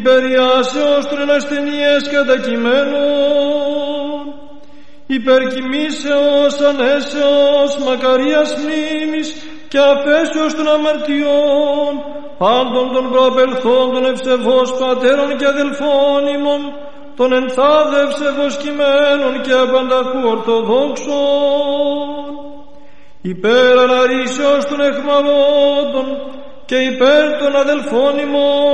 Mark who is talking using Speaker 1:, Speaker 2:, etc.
Speaker 1: Υπεριάσεως των ασθενείες κατακειμένων, υπερκοιμήσεως ανέσεως μακαρίας μνήμης και αφέσεως των αμαρτιών πάντων των προαπελθόντων ευσεβώς πατέρων και αδελφών ημών, των ενθάδε ευσεβώς κειμένων και απανταχού ορθοδόξων, υπέρ αναρρήσεως των αιχμαλώτων και υπέρ των αδελφών ημών,